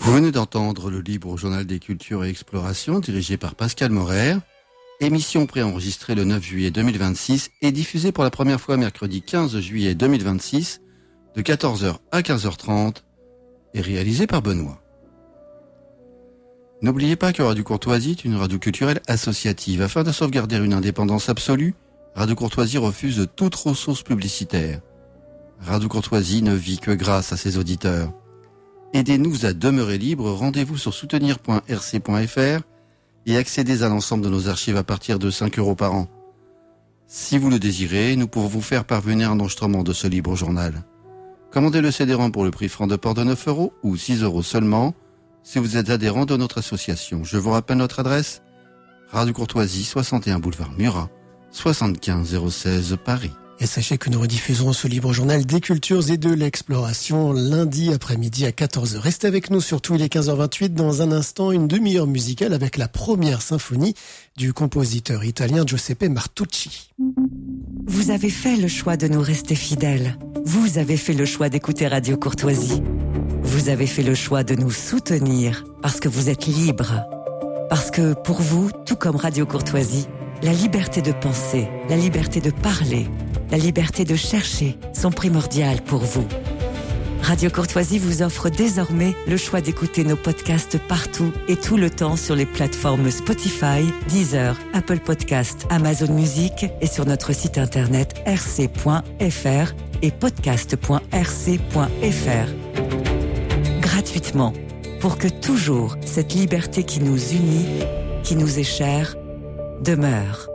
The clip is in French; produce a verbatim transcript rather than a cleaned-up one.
Vous venez d'entendre le Libre Journal des Cultures et Explorations, dirigé par Pascal Morer. Émission préenregistrée le neuf juillet deux mille vingt-six et diffusée pour la première fois mercredi quinze juillet deux mille vingt-six de quatorze heures à quinze heures trente et réalisée par Benoît. N'oubliez pas que Radio Courtoisie est une radio culturelle associative. Afin de sauvegarder une indépendance absolue, Radio Courtoisie refuse toute ressource publicitaire. Radio Courtoisie ne vit que grâce à ses auditeurs. Aidez-nous à demeurer libres. Rendez-vous sur soutenir point r c point f r et accédez à l'ensemble de nos archives à partir de cinq euros par an. Si vous le désirez, nous pouvons vous faire parvenir un enregistrement de ce libre journal. Commandez le C D-ROM pour le prix franc de port de neuf euros ou six euros seulement si vous êtes adhérent de notre association. Je vous rappelle notre adresse: Radio Courtoisie, soixante et un boulevard Murat, soixante-quinze zéro seize Paris. Et sachez que nous rediffuserons ce libre journal des cultures et de l'exploration lundi après-midi à quatorze heures. Restez avec nous, surtout il est quinze heures vingt-huit. Dans un instant, une demi-heure musicale avec la première symphonie du compositeur italien Giuseppe Martucci. Vous avez fait le choix de nous rester fidèles. Vous avez fait le choix d'écouter Radio Courtoisie. Vous avez fait le choix de nous soutenir parce que vous êtes libres. Parce que pour vous, tout comme Radio Courtoisie, la liberté de penser, la liberté de parler, la liberté de chercher sont primordiales pour vous. Radio Courtoisie vous offre désormais le choix d'écouter nos podcasts partout et tout le temps sur les plateformes Spotify, Deezer, Apple Podcasts, Amazon Music et sur notre site internet r c point f r et podcast point r c point f r. Gratuitement, pour que toujours cette liberté qui nous unit, qui nous est chère, demeure.